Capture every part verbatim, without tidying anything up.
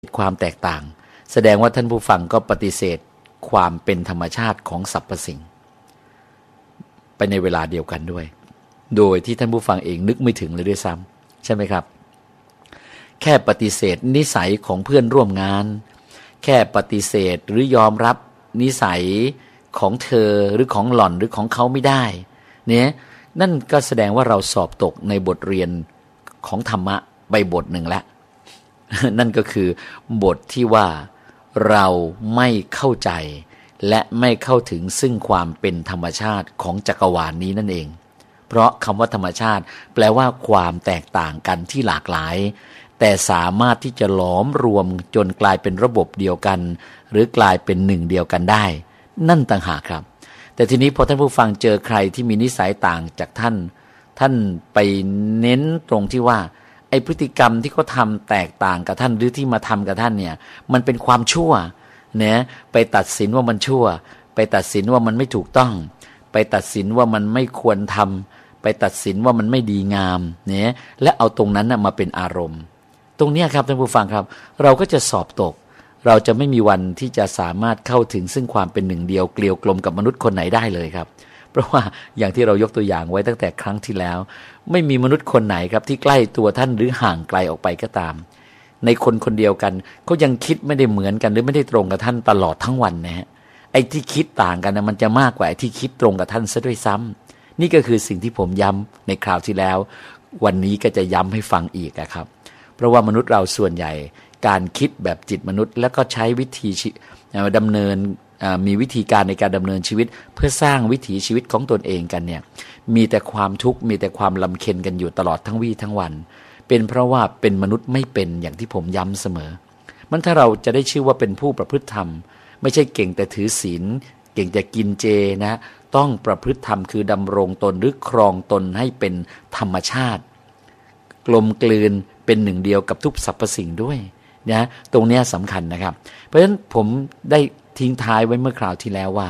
ความแตกต่างแสดงว่าท่านผู้ฟังก็ปฏิเสธความเป็นธรรมชาติของสรรพสิ่งไปในเวลาเดียวกันด้วยโดยที่ท่านผู้ฟังเองนึกไม่ถึงเลยด้วยซ้ำใช่ไหมครับแค่ปฏิเสธนิสัยของเพื่อนร่วมงานแค่ปฏิเสธหรือยอมรับนิสัยของเธอหรือของหล่อนหรือของเขาไม่ได้เนี่ยนั่นก็แสดงว่าเราสอบตกในบทเรียนของธรรมะใบบทหนึ่งแล้วนั่นก็คือบทที่ว่าเราไม่เข้าใจและไม่เข้าถึงซึ่งความเป็นธรรมชาติของจักรวาล นี้นั่นเองเพราะคำว่าธรรมชาติแปลว่าความแตกต่างกันที่หลากหลายแต่สามารถที่จะหลอมรวมจนกลายเป็นระบบเดียวกันหรือกลายเป็นหนึ่งเดียวกันได้นั่นต่างหากครับแต่ทีนี้พอท่านผู้ฟังเจอใครที่มีนิสัยต่างจากท่านท่านไปเน้นตรงที่ว่าไอ้พฤติกรรมที่เขาทำแตกต่างกับท่านหรือที่มาทำกับท่านเนี่ยมันเป็นความชั่วเนี่ยไปตัดสินว่ามันชั่วไปตัดสินว่ามันไม่ถูกต้องไปตัดสินว่ามันไม่ควรทำไปตัดสินว่ามันไม่ดีงามเนี่ยและเอาตรงนั้นนะมาเป็นอารมณ์ตรงนี้ครับท่านผู้ฟังครับเราก็จะสอบตกเราจะไม่มีวันที่จะสามารถเข้าถึงซึ่งความเป็นหนึ่งเดียวเกลียวกลมกับมนุษย์คนไหนได้เลยครับเพราะว่าอย่างที่เรายกตัวอย่างไว้ตั้งแต่ครั้งที่แล้วไม่มีมนุษย์คนไหนครับที่ใกล้ตัวท่านหรือห่างไกลออกไปก็ตามในคนคนเดียวกันเขายังคิดไม่ได้เหมือนกันหรือไม่ได้ตรงกับท่านตลอดทั้งวันนะฮะไอ้ที่คิดต่างกันนะมันจะมากกว่าไอ้ที่คิดตรงกับท่านซะด้วยซ้ำนี่ก็คือสิ่งที่ผมย้ำในคราวที่แล้ววันนี้ก็จะย้ำให้ฟังอีกนะครับเพราะว่ามนุษย์เราส่วนใหญ่การคิดแบบจิตมนุษย์แล้วก็ใช้วิธีดำเนินมีวิธีการในการดำเนินชีวิตเพื่อสร้างวิถีชีวิตของตนเองกันเนี่ยมีแต่ความทุกข์มีแต่ความลำเค็ญกันอยู่ตลอดทั้งวี่ทั้งวันเป็นเพราะว่าเป็นมนุษย์ไม่เป็นอย่างที่ผมย้ำเสมอมันถ้าเราจะได้ชื่อว่าเป็นผู้ประพฤติธรรมไม่ใช่เก่งแต่ถือศีลเก่งแต่กินเจนะต้องประพฤติธรรมคือดำรงตนหรือครองตนให้เป็นธรรมชาติกลมกลืนเป็นหนึ่งเดียวกับทุกสรรพสิ่งด้วยนะตรงนี้สำคัญนะครับเพราะฉะนั้นผมได้ทิ้งท้ายไว้เมื่อคราวที่แล้วว่า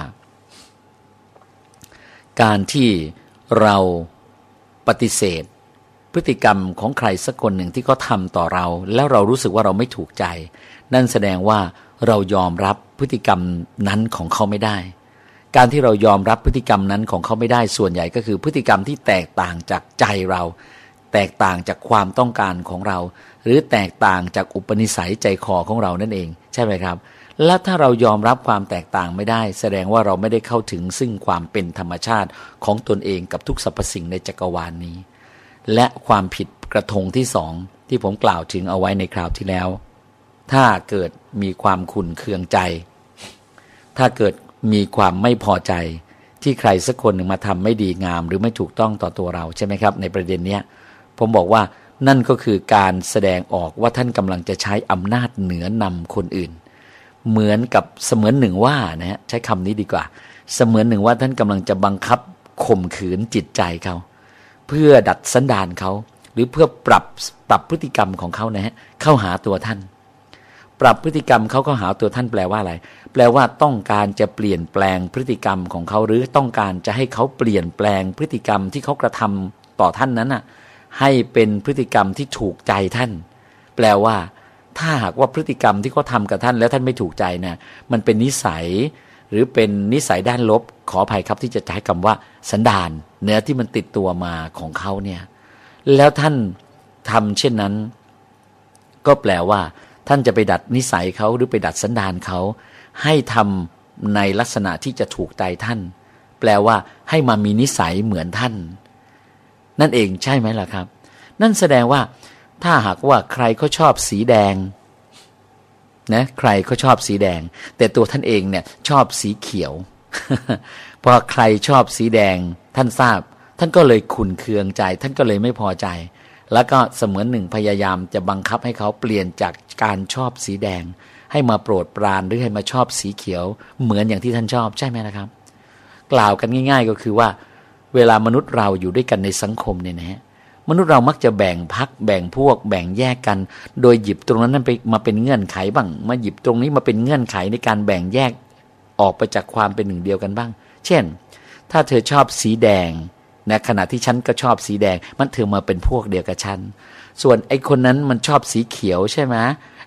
การที่เราปฏิเสธพฤติกรรมของใครสักคนหนึ่งที่เขาทำต่อเราแล้วเรารู้สึกว่าเราไม่ถูกใจนั่นแสดงว่าเรายอมรับพฤติกรรมนั้นของเขาไม่ได้การที่เรายอมรับพฤติกรรมนั้นของเขาไม่ได้ส่วนใหญ่ก็คือพฤติกรรมที่แตกต่างจากใจเราแตกต่างจากความต้องการของเราหรือแตกต่างจากอุปนิสัยใจคอของเรานั่นเองใช่ไหมครับและถ้าเรายอมรับความแตกต่างไม่ได้แสดงว่าเราไม่ได้เข้าถึงซึ่งความเป็นธรรมชาติของตนเองกับทุกสรรพสิ่งในจักรวาล นี้และความผิดกระทงที่สองที่ผมกล่าวถึงเอาไว้ในคราวที่แล้วถ้าเกิดมีความขุ่นเคืองใจถ้าเกิดมีความไม่พอใจที่ใครสักคนหนึ่งมาทำไม่ดีงามหรือไม่ถูกต้องต่อตัวเราใช่ไหมครับในประเด็นเนี้ยผมบอกว่านั่นก็คือการแสดงออกว่าท่านกำลังจะใช้อำนาจเหนือนำคนอื่นเหมือนกับเสมือนหนึ่งว่านะฮะใช้คำนี้ดีกว่าเสมือนหนึ่งว่าท่านกำลังจะบังคับข่มขืนจิตใจเขาเพื่อดัดสันดานเขาหรือเพื่อปรับปรับพฤติกรรมของเขานะฮะเข้าหาตัวท่านปรับพฤติกรรมเขาเข้าหาตัวท่านแปลว่าอะไรแปลว่าต้องการจะเปลี่ยนแปลงพฤติกรรมของเขาหรือต้องการจะให้เขาเปลี่ยนแปลงพฤติกรรมที่เขากระทำต่อท่านนั้นน่ะให้เป็นพฤติกรรมที่ถูกใจท่านแปลว่าถ้าหากว่าพฤติกรรมที่เขาทำกับท่านแล้วท่านไม่ถูกใจเนี่ยมันเป็นนิสัยหรือเป็นนิสัยด้านลบขออภัยครับที่จะใช้คำว่าสันดานเนื้อที่มันติดตัวมาของเขาเนี่ยแล้วท่านทำเช่นนั้นก็แปลว่าท่านจะไปดัดนิสัยเขาหรือไปดัดสันดานเขาให้ทำในลักษณะที่จะถูกใจท่านแปลว่าให้มามีนิสัยเหมือนท่านนั่นเองใช่ไหมล่ะครับนั่นแสดงว่าถ้าหากว่าใครเขาชอบสีแดงนะใครเขาชอบสีแดงแต่ตัวท่านเองเนี่ยชอบสีเขียว พอใครชอบสีแดงท่านทราบท่านก็เลยขุ่นเคืองใจท่านก็เลยไม่พอใจแล้วก็เสมือนหนึ่งพยายามจะบังคับให้เขาเปลี่ยนจากการชอบสีแดงให้มาโปรดปรานหรือให้มาชอบสีเขียวเหมือนอย่างที่ท่านชอบใช่ไหมนะครับกล่าวกันง่ายๆก็คือว่าเวลามนุษย์เราอยู่ด้วยกันในสังคมเนี่ยนะฮะมนุษย์เรามักจะแบ่งพรรคแบ่งพวกแบ่งแยกกันโดยหยิบตรงนั้นไปมาเป็นเงื่อนไขบ้างมาหยิบตรงนี้มาเป็นเงื่อนไขในการแบ่งแยกออกไปจากความเป็นหนึ่งเดียวกันบ้างเช่นถ้าเธอชอบสีแดงในขณะที่ฉันก็ชอบสีแดงมันเธอมาเป็นพวกเดียวกับฉันส่วนไอ้คนนั้นมันชอบสีเขียวใช่ไหม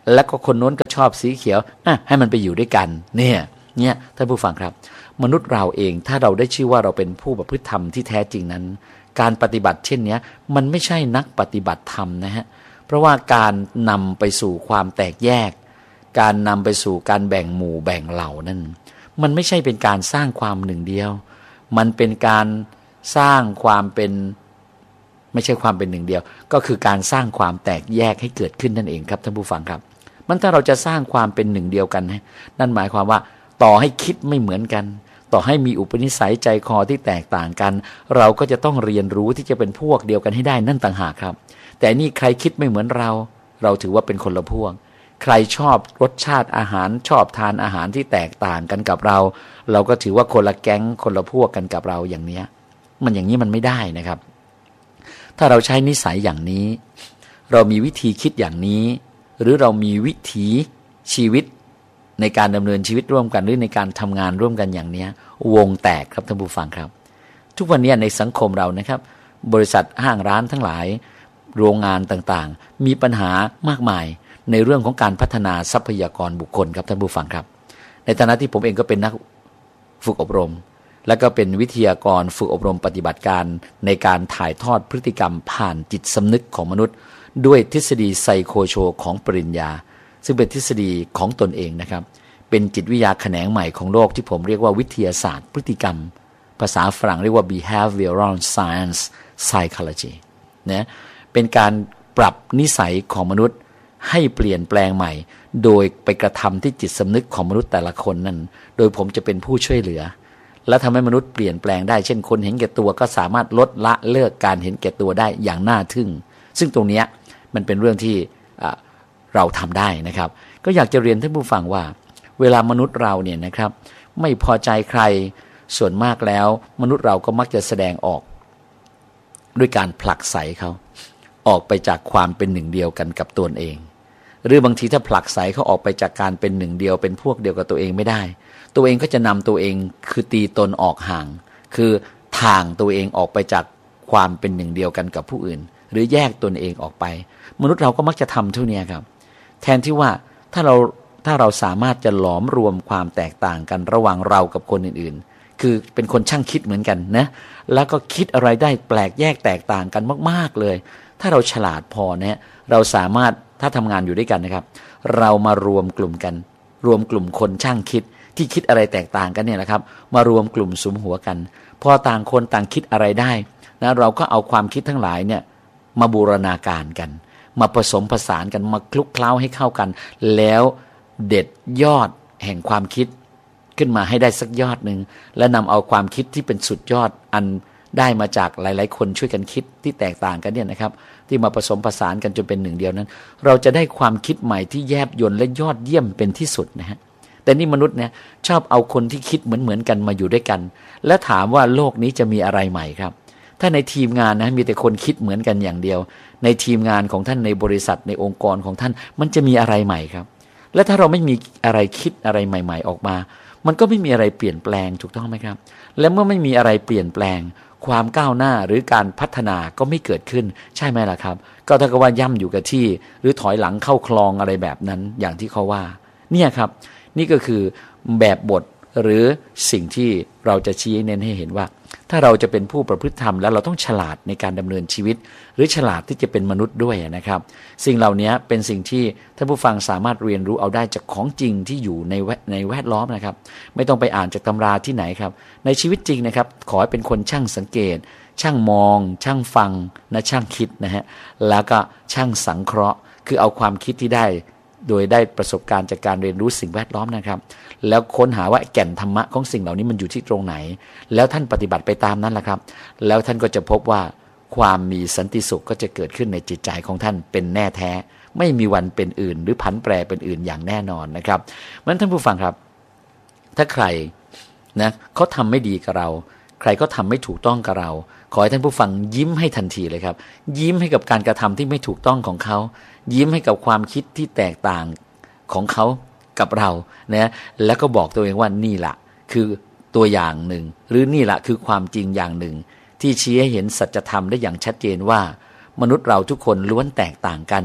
แล้วก็คนโน้นก็ชอบสีเขียวอ่ะให้มันไปอยู่ด้วยกันเนี่ยเนี่ยท่านผู้ฟังครับมนุษย์เราเองถ้าเราได้ชื่อว่าเราเป็นผู้ประพฤติธรรมที่แท้จริงนั้นการปฏิบัติเช่นนี้มันไม่ใช่นักปฏิบัติธรรมนะฮะเพราะว่าการนำไปสู่ความแตกแยกการนำไปสู่การแบ่งหมู่แบ่งเหล่านั้นมันไม่ใช่เป็นการสร้างความหนึ่งเดียวมันเป็นการสร้างความเป็นไม่ใช่ความเป็นหนึ่งเดียวก็คือการสร้างความแตกแยกให้เกิดขึ้นนั่นเองครับท่านผู้ฟังครับมันถ้าเราจะสร้างความเป็นหนึ่งเดียวกันนั่นหมายความว่าต่อให้คิดไม่เหมือนกันต่อให้มีอุปนิสัยใจคอที่แตกต่างกันเราก็จะต้องเรียนรู้ที่จะเป็นพวกเดียวกันให้ได้นั่นต่างหากครับแต่นี่ใครคิดไม่เหมือนเราเราถือว่าเป็นคนละพวกใครชอบรสชาติอาหารชอบทานอาหารที่แตกต่างกันกับเราเราก็ถือว่าคนละแก๊งคนละพวกกันกับเราอย่างเนี้ยมันอย่างนี้มันไม่ได้นะครับถ้าเราใช้นิสัยอย่างนี้เรามีวิธีคิดอย่างนี้หรือเรามีวิถีชีวิตในการดำเนินชีวิตร่วมกันหรือในการทำงานร่วมกันอย่างนี้วงแตกครับท่านผู้ฟังครับทุกวันนี้ในสังคมเรานะครับบริษัทห้างร้านทั้งหลายโรงงานต่างๆมีปัญหามากมายในเรื่องของการพัฒนาทรัพยากรบุคคลครับท่านผู้ฟังครับในฐานะที่ผมเองก็เป็นนักฝึกอบรมและก็เป็นวิทยากรฝึกอบรมปฏิบัติการในการถ่ายทอดพฤติกรรมผ่านจิตสำนึกของมนุษย์ด้วยทฤษฎีไซโคโชของปริญญาซึ่งเป็นทฤษฎีของตนเองนะครับเป็นจิตวิทยาแขนงใหม่ของโลกที่ผมเรียกว่าวิทยาศาสตร์พฤติกรรมภาษาฝรั่งเรียกว่า behavioral science psychology นะเป็นการปรับนิสัยของมนุษย์ให้เปลี่ยนแปลงใหม่โดยไปกระทำที่จิตสำนึกของมนุษย์แต่ละคนนั้นโดยผมจะเป็นผู้ช่วยเหลือและทำให้มนุษย์เปลี่ยนแปลงได้เช่นคนเห็นแก่ตัวก็สามารถลดละเลิกการเห็นแก่ตัวได้อย่างน่าทึ่งซึ่งตรงนี้มันเป็นเรื่องที่เราทำได้นะครับก็อยากจะเรียนท่านผู้ฟังว่าเวลามนุษย์เราเนี่ยนะครับไม่พอใจใครส่วนมากแล้วมนุษย์เราก็มักจะแสดงออกด้วยการผลักไสเขาออกไปจากความเป็นหนึ่งเดียวกันกับตัวเองหรือบางทีถ้าผลักไสเขาออกไปจากการเป็นหนึ่งเดียวเป็นพวกเดียวกับตัวเองไม่ได้ตัวเองก็จะนำตัวเองคือตีตนออกห่างคือทางตัวเองออกไปจากความเป็นหนึ่งเดียวกันกับผู้อื่นหรือแยกตนเองออกไปมนุษย์เราก็มักจะทำเท่านี้ครับแทนที่ว่าถ้าเราถ้าเราสามารถจะหลอมรวมความแตกต่างกันระหว่างเรากับคนอื่นๆคือเป็นคนช่างคิดเหมือนกันนะแล้วก็คิดอะไรได้แปลกแยกแตกต่างกันมากๆเลยถ้าเราฉลาดพอเนี่ยเราสามารถถ้าทำงานอยู่ด้วยกันนะครับเรามารวมกลุ่มกันรวมกลุ่มคนช่างคิดที่คิดอะไรแตกต่างกันเนี่ยนะครับมารวมกลุ่มสุมหัวกันพอต่างคนต่างคิดอะไรได้นะเราก็เอาความคิดทั้งหลายเนี่ยมาบูรณาการกันมาผสมผสานกันมาคลุกเคล้าให้เข้ากันแล้วเด็ดยอดแห่งความคิดขึ้นมาให้ได้สักยอดหนึ่งและนำเอาความคิดที่เป็นสุดยอดอันได้มาจากหลายๆคนช่วยกันคิดที่แตกต่างกันเนี่ยนะครับที่มาผสมผสานกันจนเป็นหนึ่งเดียวนั้นเราจะได้ความคิดใหม่ที่แยบยลและยอดเยี่ยมเป็นที่สุดนะฮะแต่นี่มนุษย์เนี่ยชอบเอาคนที่คิดเหมือนๆกันมาอยู่ด้วยกันและถามว่าโลกนี้จะมีอะไรใหม่ครับถ้าในทีมงานนะมีแต่คนคิดเหมือนกันอย่างเดียวในทีมงานของท่านในบริษัทในองค์กรของท่านมันจะมีอะไรใหม่ครับและถ้าเราไม่มีอะไรคิดอะไรใหม่ๆออกมามันก็ไม่มีอะไรเปลี่ยนแปลงถูกต้องไหมครับและเมื่อไม่มีอะไรเปลี่ยนแปลงความก้าวหน้าหรือการพัฒนาก็ไม่เกิดขึ้นใช่ไหมล่ะครับก็ถ้าก็ว่าย่ำอยู่กับที่หรือถอยหลังเข้าคลองอะไรแบบนั้นอย่างที่เขาว่าเนี่ยครับนี่ก็คือแบบบทหรือสิ่งที่เราจะชี้เน้นให้เห็นว่าถ้าเราจะเป็นผู้ประพฤติธรรมแล้วเราต้องฉลาดในการดำเนินชีวิตหรือฉลาดที่จะเป็นมนุษย์ด้วยนะครับสิ่งเหล่านี้เป็นสิ่งที่ท่านผู้ฟังสามารถเรียนรู้เอาได้จากของจริงที่อยู่ในแวดในแวดล้อมนะครับไม่ต้องไปอ่านจากตำราที่ไหนครับในชีวิตจริงนะครับขอให้เป็นคนช่างสังเกตช่างมองช่างฟังและช่างคิดนะฮะแล้วก็ช่างสังเคราะห์คือเอาความคิดที่ได้โดยได้ประสบการณ์จากการเรียนรู้สิ่งแวดล้อมนะครับแล้วค้นหาว่าแก่นธรรมะของสิ่งเหล่านี้มันอยู่ที่ตรงไหนแล้วท่านปฏิบัติไปตามนั้นแหละครับแล้วท่านก็จะพบว่าความมีสันติสุขก็จะเกิดขึ้นในจิตใจของท่านเป็นแน่แท้ไม่มีวันเป็นอื่นหรือผันแปรเป็นอื่นอย่างแน่นอนนะครับเพราะฉะนั้นท่านผู้ฟังครับถ้าใครนะเขาทำไม่ดีกับเราใครก็ทำไม่ถูกต้องกับเราขอให้ท่านผู้ฟังยิ้มให้ทันทีเลยครับยิ้มให้กับการกระทำที่ไม่ถูกต้องของเขายิ้มให้กับความคิดที่แตกต่างของเขากับเรานะแล้วก็บอกตัวเองว่านี่แหละคือตัวอย่างหนึ่งหรือนี่แหละคือความจริงอย่างหนึ่งที่ชี้ให้เห็นสัจธรรมได้อย่างชัดเจนว่ามนุษย์เราทุกคนล้วนแตกต่างกัน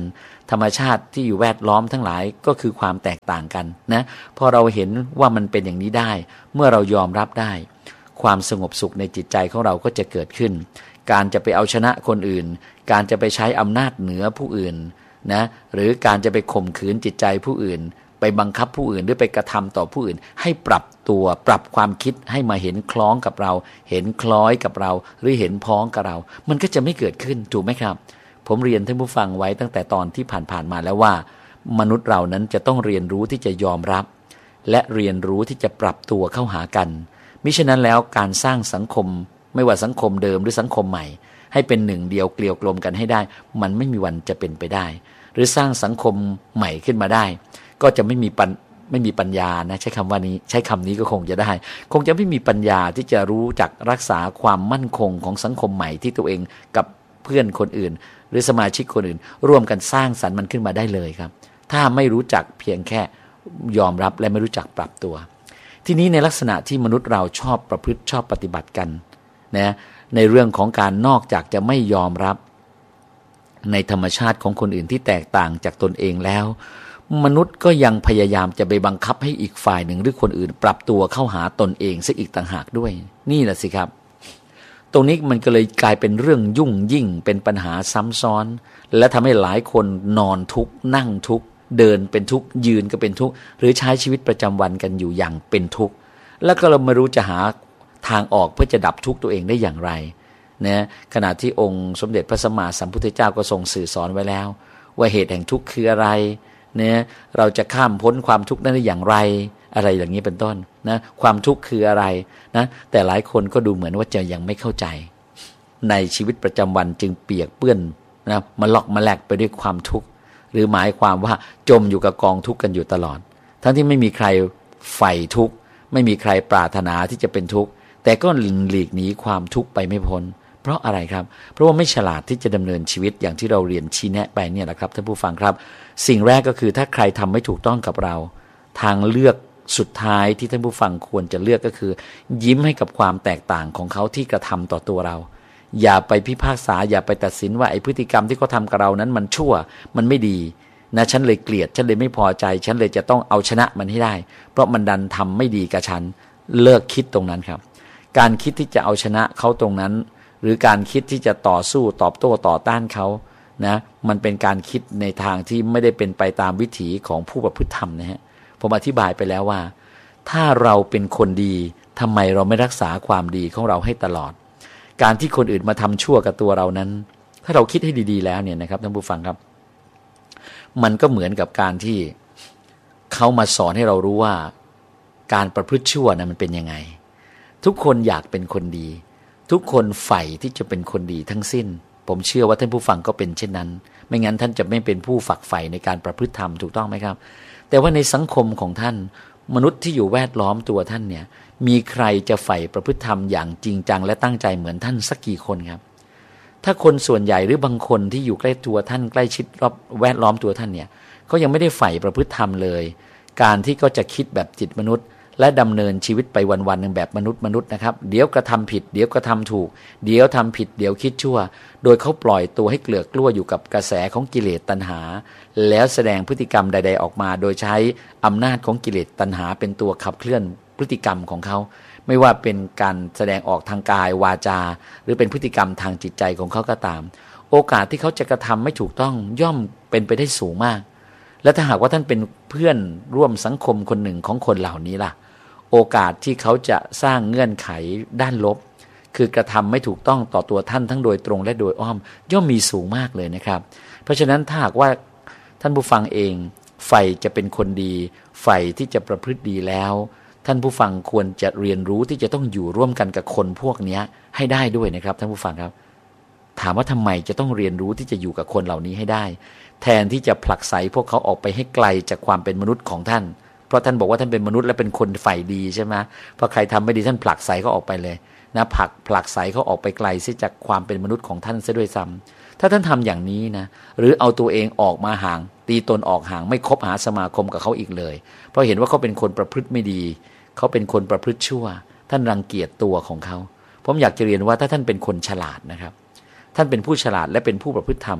ธรรมชาติที่อยู่แวดล้อมทั้งหลายก็คือความแตกต่างกันนะพอเราเห็นว่ามันเป็นอย่างนี้ได้เมื่อเรายอมรับได้ความสงบสุขในจิตใจของเราก็จะเกิดขึ้นการจะไปเอาชนะคนอื่นการจะไปใช้อำนาจเหนือผู้อื่นนะหรือการจะไปข่มขืนจิตใจผู้อื่นไปบังคับผู้อื่นหรือไปกระทำต่อผู้อื่นให้ปรับตัวปรับความคิดให้มาเห็นคล้องกับเราเห็นคล้อยกับเราหรือเห็นพ้องกับเรามันก็จะไม่เกิดขึ้นถูกไหมครับผมเรียนท่านผู้ฟังไว้ตั้งแต่ตอนที่ผ่านๆมาแล้วว่ามนุษย์เรานั้นจะต้องเรียนรู้ที่จะยอมรับและเรียนรู้ที่จะปรับตัวเข้าหากันมิฉะนั้นแล้วการสร้างสังคมไม่ว่าสังคมเดิมหรือสังคมใหม่ให้เป็นหนึ่งเดียวเกลียวกลมกันให้ได้มันไม่มีวันจะเป็นไปได้หรือสร้างสังคมใหม่ขึ้นมาได้ก็จะไม่มีปัญไม่มีปัญญานะใช้คำว่านี้ใช้คำนี้ก็คงจะได้คงจะไม่มีปัญญาที่จะรู้จักรักษาความมั่นคงของสังคมใหม่ที่ตัวเองกับเพื่อนคนอื่นหรือสมาชิกคนอื่นร่วมกันสร้างสรรค์มันขึ้นมาได้เลยครับถ้าไม่รู้จักเพียงแค่ยอมรับและไม่รู้จักปรับตัวทีนี้ในลักษณะที่มนุษย์เราชอบประพฤติชอบปฏิบัติกันนะในเรื่องของการนอกจากจะไม่ยอมรับในธรรมชาติของคนอื่นที่แตกต่างจากตนเองแล้วมนุษย์ก็ยังพยายามจะไปบังคับให้อีกฝ่ายหนึ่งหรือคนอื่นปรับตัวเข้าหาตนเองซะอีกต่างหากด้วยนี่แหละสิครับตรงนี้มันก็เลยกลายเป็นเรื่องยุ่งยิ่งเป็นปัญหาซ้ำซ้อนและทำให้หลายคนนอนทุกข์นั่งทุกข์เดินเป็นทุกข์ยืนก็เป็นทุกข์หรือใช้ชีวิตประจำวันกันอยู่อย่างเป็นทุกข์แล้วก็เราไม่รู้จะหาทางออกเพื่อจะดับทุกข์ตัวเองได้อย่างไรนะขณะที่องค์สมเด็จพระสัมมาสัมพุทธเจ้าก็ทรงสื่อสอนไว้แล้วว่าเหตุแห่งทุกข์คืออะไรเนี่ยเราจะข้ามพ้นความทุกข์นั้นได้อย่างไรอะไรอย่างนี้เป็นต้นนะความทุกข์คืออะไรนะแต่หลายคนก็ดูเหมือนว่าจะยังไม่เข้าใจในชีวิตประจำวันจึงเปียกเปื้อนนะมาลอกมาแลกไปด้วยความทุกข์หรือหมายความว่าจมอยู่กับกองทุกข์กันอยู่ตลอดทั้งที่ไม่มีใครใฝ่ทุกข์ไม่มีใครปรารถนาที่จะเป็นทุกข์แต่ก็หลีกหนีความทุกข์ไปไม่พ้นเพราะอะไรครับเพราะว่าไม่ฉลาดที่จะดำเนินชีวิตอย่างที่เราเรียนชี้แนะไปเนี่ยแหละครับท่านผู้ฟังครับสิ่งแรกก็คือถ้าใครทำไม่ถูกต้องกับเราทางเลือกสุดท้ายที่ท่านผู้ฟังควรจะเลือกก็คือยิ้มให้กับความแตกต่างของเขาที่กระทำต่อตัวเราอย่าไปพิพากษาอย่าไปตัดสินว่าไอ้พฤติกรรมที่เขาทำกับเรานั้นมันชั่วมันไม่ดีนะฉันเลยเกลียดฉันเลยไม่พอใจฉันเลยจะต้องเอาชนะมันให้ได้เพราะมันดันทำไม่ดีกับฉันเลิกคิดตรงนั้นครับการคิดที่จะเอาชนะเขาตรงนั้นหรือการคิดที่จะต่อสู้ตอบโต้ต่อต้านเขานะมันเป็นการคิดในทางที่ไม่ได้เป็นไปตามวิถีของผู้ประพฤติธรรมนะฮะผมอธิบายไปแล้วว่าถ้าเราเป็นคนดีทำไมเราไม่รักษาความดีของเราให้ตลอดการที่คนอื่นมาทำชั่วกับตัวเรานั้นถ้าเราคิดให้ดีๆแล้วเนี่ยนะครับท่านผู้ฟังครับมันก็เหมือนกับการที่เขามาสอนให้เรารู้ว่าการประพฤติชั่วนะมันเป็นยังไงทุกคนอยากเป็นคนดีทุกคนใฝ่ที่จะเป็นคนดีทั้งสิ้นผมเชื่อว่าท่านผู้ฟังก็เป็นเช่นนั้นไม่งั้นท่านจะไม่เป็นผู้ฝักใฝ่ในการประพฤติธรรมถูกต้องไหมครับแต่ว่าในสังคมของท่านมนุษย์ที่อยู่แวดล้อมตัวท่านเนี่ยมีใครจะใฝ่ประพฤติธรรมอย่างจริงจังและตั้งใจเหมือนท่านสักกี่คนครับถ้าคนส่วนใหญ่หรือบางคนที่อยู่ใกล้ตัวท่านใกล้ชิดรอบแวดล้อมตัวท่านเนี่ยเขายังไม่ได้ใฝ่ประพฤติธรรมเลยการที่เขาจะคิดแบบจิตมนุษย์และดำเนินชีวิตไปวันๆหนึ่งแบบมนุษย์มนุษย์นะครับเดี๋ยวกระทำผิดเดี๋ยวกระทำถูกเดี๋ยวทำผิดเดี๋ยวคิดชั่วโดยเขาปล่อยตัวให้เกลือกกลั้วอยู่กับกระแสของกิเลสตัณหาแล้วแสดงพฤติกรรมใดๆออกมาโดยใช้อำนาจของกิเลสตัณหาเป็นตัวขับเคลื่อนพฤติกรรมของเขาไม่ว่าเป็นการแสดงออกทางกายวาจาหรือเป็นพฤติกรรมทางจิตใจของเขาก็ตามโอกาสที่เขาจะกระทำไม่ถูกต้องย่อมเป็นไปได้สูงมากและถ้าหากว่าท่านเป็นเพื่อนร่วมสังคมคนหนึ่งของคนเหล่านี้ล่ะโอกาสที่เขาจะสร้างเงื่อนไขด้านลบคือกระทำไม่ถูกต้องต่อตัวท่านทั้งโดยตรงและโดยอ้อมย่อมมีสูงมากเลยนะครับเพราะฉะนั้นถ้าหากว่าท่านผู้ฟังเองใฝ่จะเป็นคนดีใฝ่ที่จะประพฤติดีแล้วท่านผู้ฟังควรจะเรียนรู้ที่จะต้องอยู่ร่วมกันกับคนพวกนี้ให้ได้ด้วยนะครับท่านผู้ฟังครับถามว่าทำไมจะต้องเรียนรู้ที่จะอยู่กับคนเหล่านี้ให้ได้แทนที่จะผลักไสพวกเขาออกไปให้ไกลจากความเป็นมนุษย์ของท่านเพราะท่านบอกว่าท่านเป็นมนุษย์และเป็นคนฝ่ายดีใช่ไหมพอใครทำไม่ดีท่านผลักไสเขาออกไปเลยนะผลักผลักไสเขาออกไปไกลเสียจากความเป็นมนุษย์ของท่านซะด้วยซ้ำถ้าท่านทำอย่างนี้นะหรือเอาตัวเองออกมาห่างตีตนออกห่างไม่คบหาสมาคมกับเขาอีกเลยเพราะเห็นว่าเขาเป็นคนประพฤติไม่ดีเขาเป็นคนประพฤติชั่วท่านรังเกียจตัวของเขาผมอยากจะเรียนว่าถ้าท่านเป็นคนฉลาดนะครับท่านเป็นผู้ฉลาดและเป็นผู้ประพฤติธรรม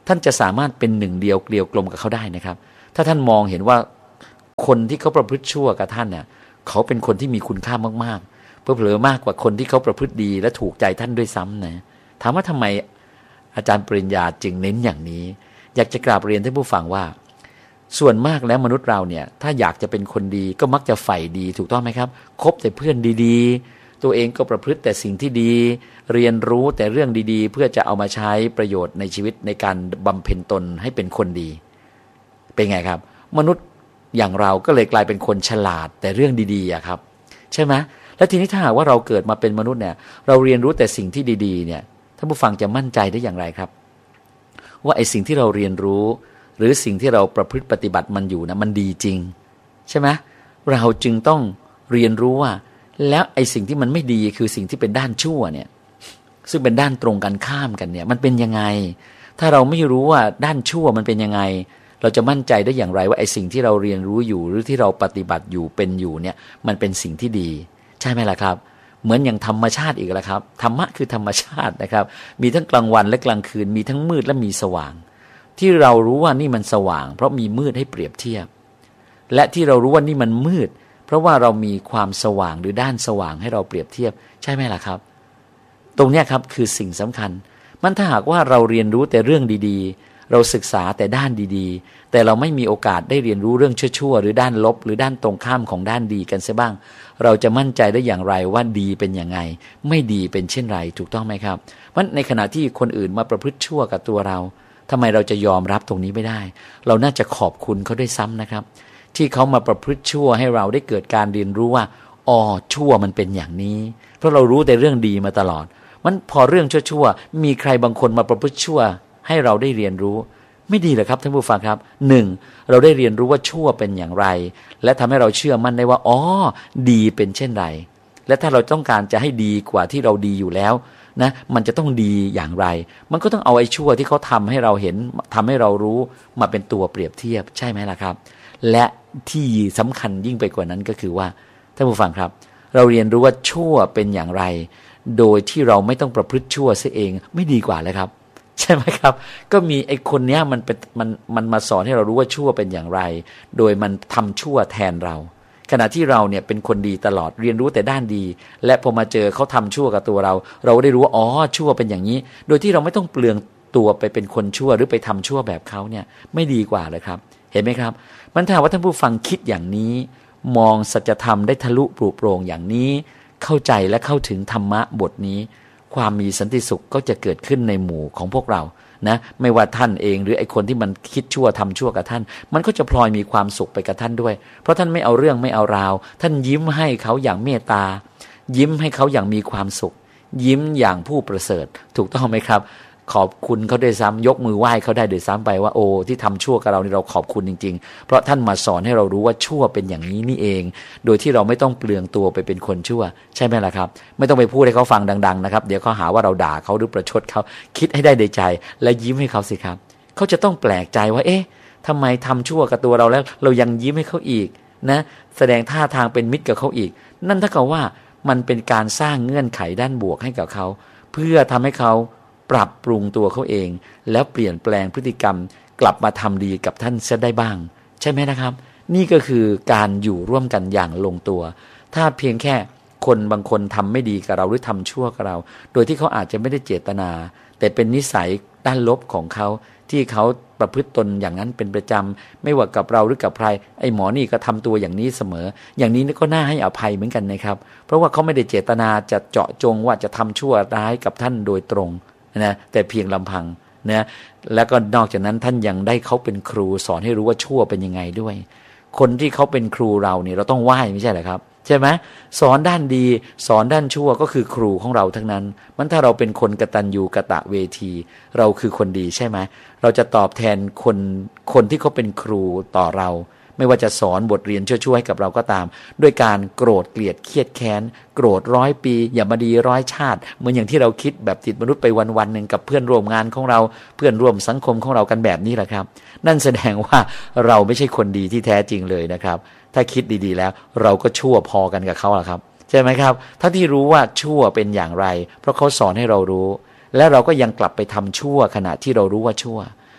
ท่านจะสามารถเป็นหนึ่งเดียวเกลียวกลมกับเขาได้นะครับถ้าท่านมองเห็นว่าคนที่เขาประพฤติชั่วกับท่านเนี่ยเขาเป็นคนที่มีคุณค่ามากๆเผลอๆมากกว่าคนที่เขาประพฤติดีและถูกใจท่านด้วยซ้ำนะถามว่าทำไมอาจารย์ปริญญาจึงเน้นอย่างนี้อยากจะกราบเรียนท่านผู้ฟังว่าส่วนมากแล้วมนุษย์เราเนี่ยถ้าอยากจะเป็นคนดีก็มักจะใฝ่ดีถูกต้องไหมครับคบแต่เพื่อนดีๆตัวเองก็ประพฤติแต่สิ่งที่ดีเรียนรู้แต่เรื่องดีๆเพื่อจะเอามาใช้ประโยชน์ในชีวิตในการบำเพ็ญตนให้เป็นคนดีเป็นไงครับมนุษย์อย่างเราก็เลยกลายเป็นคนฉลาดแต่เรื่องดีๆอะครับใช่ไหมแล้วทีนี้ถ้าหากว่าเราเกิดมาเป็นมนุษย์เนี่ยเราเรียนรู้แต่สิ่งที่ดีๆเนี่ยท่านผู้ฟังจะมั่นใจได้อย่างไรครับว่าไอ้สิ่งที่เราเรียนรู้หรือสิ่งที่เราประพฤติปฏิบัติมันอยู่นะมันดีจริงใช่ไหมเราจึงต้องเรียนรู้ว่าแล้วไอ้สิ่งที่มันไม่ดีคือสิ่งที่เป็นด้านชั่วเนี่ยซึ่งเป็นด้านตรงกันข้ามกันเนี่ยมันเป็นยังไงถ้าเราไม่รู้ว่าด้านชั่วมันเป็นยังไงเราจะมั่นใจได้อย่างไรว่าไอ้สิ่งที่เราเรียนรู้อยู่หรือที่เราปฏิบัติอยู่เป็นอยู่เนี่ยมันเป็นสิ่งที่ดีใช่ไหมล่ะครับเหมือนอย่างธรรมชาติอีกแล้วครับธรรมะคือธรรมชาตินะครับมีทั้งกลางวันและกลางคืนมีทั้งมืดและมีสว่างที่เรารู้ว่านี่มันสว่างเพราะมีมืดให้เปรียบเทียบและที่เรารู้ว่านี่มันมืดเพราะว่าเรามีความสว่างหรือด้านสว่างให้เราเปรียบเทียบใช่ไหมล่ะครับตรงนี้ครับคือสิ่งสำคัญมันถ้าหากว่าเราเรียนรู้แต่เรื่องดีๆเราศึกษาแต่ด้านดีๆแต่เราไม่มีโอกาสได้เรียนรู้เรื่องชั่วๆหรือด้านลบหรือด้านตรงข้ามของด้านดีกันเสียบ้างเราจะมั่นใจได้อย่างไรว่าดีเป็นยังไงไม่ดีเป็นเช่นไรถูกต้องไหมครับเพราะในขณะที่คนอื่นมาประพฤติชั่วกับตัวเราทำไมเราจะยอมรับตรงนี้ไม่ได้เราน่าจะขอบคุณเขาด้วยซ้ำนะครับที่เขามาประพฤติชั่วให้เราได้เกิดการเรียนรู้ว่าอ๋อชั่วมันเป็นอย่างนี้เพราะเรารู้แต่เรื่องดีมาตลอดมันพอเรื่องชั่วๆมีใครบางคนมาประพฤติชั่วให้เราได้เรียนรู้ไม่ดีเหรอครับท่านผู้ฟังครับหนึ่งเราได้เรียนรู้ว่าชั่วเป็นอย่างไรและทำให้เราเชื่อมั่นได้ว่าอ๋อดีเป็นเช่นไรและถ้าเราต้องการจะให้ดีกว่าที่เราดีอยู่แล้วนะมันจะต้องดีอย่างไรมันก็ต้องเอาไอ้ชั่วที่เขาทำให้เราเห็นทำให้เรารู้มาเป็นตัวเปรียบเทียบใช่ไหมล่ะครับและที่สำคัญยิ่งไปกว่านั้นก็คือว่าท่านผู้ฟังครับเราเรียนรู้ว่าชั่วเป็นอย่างไรโดยที่เราไม่ต้องประพฤติชั่วเสียเองไม่ดีกว่าเลยครับใช่ไหมครับก็มีไอ้คนเนี้ยมันเป็นมันมันมาสอนให้เรารู้ว่าชั่วเป็นอย่างไรโดยมันทำชั่วแทนเราขณะที่เราเนี่ยเป็นคนดีตลอดเรียนรู้แต่ด้านดีและพอมาเจอเขาทำชั่วกับตัวเราเราได้รู้ว่าอ๋อชั่วเป็นอย่างนี้โดยที่เราไม่ต้องเปลืองตัวไปเป็นคนชั่วหรือไปทำชั่วแบบเขาเนี่ยไม่ดีกว่าเลยครับเห็นไหมครับมันถ้าว่าท่านผู้ฟังคิดอย่างนี้มองสัจธรรมได้ทะลุปลุกโปร่งอย่างนี้เข้าใจและเข้าถึงธรรมะบทนี้ความมีสันติสุขก็จะเกิดขึ้นในหมู่ของพวกเรานะไม่ว่าท่านเองหรือไอ้คนที่มันคิดชั่วทำชั่วกับท่านมันก็จะพลอยมีความสุขไปกับท่านด้วยเพราะท่านไม่เอาเรื่องไม่เอาราวท่านยิ้มให้เขาอย่างเมตตายิ้มให้เขาอย่างมีความสุขยิ้มอย่างผู้ประเสริฐถูกต้องไหมครับขอบคุณเขาด้วยซ้ำยกมือไหว้เขาได้ด้วยซ้ำไปว่าโอ้ที่ทำชั่วกับเรานี่เราขอบคุณจริงๆเพราะท่านมาสอนให้เรารู้ว่าชั่วเป็นอย่างนี้นี่เองโดยที่เราไม่ต้องเปลืองตัวไปเป็นคนชั่วใช่ไหมล่ะครับไม่ต้องไปพูดให้เขาฟังดังๆนะครับเดี๋ยวเขาหาว่าเราด่าเขาหรือประชดเขาคิดให้ได้ในใจและยิ้มให้เขาสิครับเขาจะต้องแปลกใจว่าเอ๊ะทำไมทำชั่วกับตัวเราแล้วเรายังยิ้มให้เขาอีกนะแสดงท่าทางเป็นมิตรกับเขาอีกนั่นเท่ากับว่ามันเป็นการสร้างเงื่อนไขด้านบวกให้กับเขาเพื่อทำให้เขาปรับปรุงตัวเขาเองแล้วเปลี่ยนแปลงพฤติกรรมกลับมาทำดีกับท่านเสียได้บ้างใช่ไหมนะครับนี่ก็คือการอยู่ร่วมกันอย่างลงตัวถ้าเพียงแค่คนบางคนทำไม่ดีกับเราหรือทำชั่วกับเราโดยที่เขาอาจจะไม่ได้เจตนาแต่เป็นนิสัยด้านลบของเขาที่เขาประพฤติตนอย่างนั้นเป็นประจำไม่ว่ากับเราหรือกับใครไอ้หมอนี่ก็ทำตัวอย่างนี้เสมออย่างนี้ก็น่าให้อภัยเหมือนกันนะครับเพราะว่าเขาไม่ได้เจตนาจะเจาะจงว่าจะทำชั่วร้ายกับท่านโดยตรงนะแต่เพียงลำพังนะแล้วก็นอกจากนั้นท่านยังได้เขาเป็นครูสอนให้รู้ว่าชั่วเป็นยังไงด้วยคนที่เขาเป็นครูเราเนี่ยเราต้องไหว้ไม่ใช่เหรอครับใช่ไหมสอนด้านดีสอนด้านชั่วก็คือครูของเราทั้งนั้นมันถ้าเราเป็นคนกตัญญูกตเวทีเราคือคนดีใช่ไหมเราจะตอบแทนคนคนที่เขาเป็นครูต่อเราไม่ว่าจะสอนบทเรียนชั่วๆให้กับเราก็ตามด้วยการโกรธเกลียดเครียดแค้นโกรธร้อยปีอย่ามาดีร้อยชาติเหมือนอย่างที่เราคิดแบบติดมนุษย์ไปวันๆหนึ่งกับเพื่อนร่วมงานของเราเพื่อนร่วมสังคมของเรากันแบบนี้แหละครับนั่นแสดงว่าเราไม่ใช่คนดีที่แท้จริงเลยนะครับถ้าคิดดีๆแล้วเราก็ชั่วพอกันกับเขาแหละครับใช่ไหมครับถ้าที่รู้ว่าชั่วเป็นอย่างไรเพราะเขาสอนให้เรารู้และเราก็ยังกลับไปทำชั่วขณะที่เรารู้ว่าชั่ว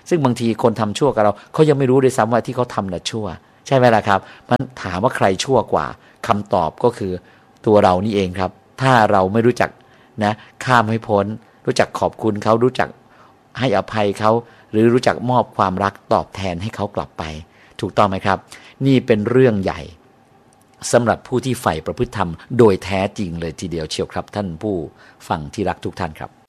ซึ่งบางทีคนทำชั่วกับเราเขายังไม่รู้ด้วยซ้ำว่าที่เขาทำน่ะชั่วใช่ไหมล่ะครับมันถามว่าใครชั่วกว่าคำตอบก็คือตัวเรานี่เองครับถ้าเราไม่รู้จักนะข้ามให้พ้นรู้จักขอบคุณเขารู้จักให้อภัยเขาหรือรู้จักมอบความรักตอบแทนให้เขากลับไปถูกต้องไหมครับนี่เป็นเรื่องใหญ่สำหรับผู้ที่ใฝ่ประพฤติธรรมโดยแท้จริงเลยทีเดียวเชียวครับท่านผู้ฟังที่รักทุกท่านครับ